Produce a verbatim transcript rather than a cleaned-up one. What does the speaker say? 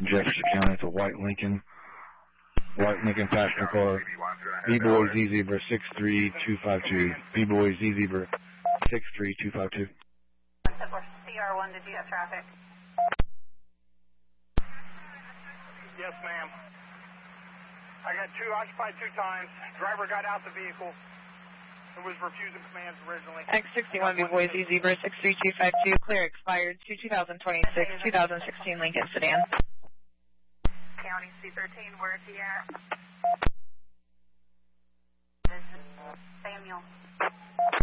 Jefferson County. It's a white Lincoln. White Lincoln passenger car. B-Boy Z Zebra six three two five two. B-Boy Z Zebra six three two five two. C R one, did you have traffic? Yes, ma'am. I got two occupied two times. Driver got out the vehicle. It was refusing commands originally. X sixty-one B-Boy Z Zebra six three two five two, clear expired to two thousand twenty-six, two thousand sixteen Lincoln sedan. County C thirteen, where is he at? This is Samuel.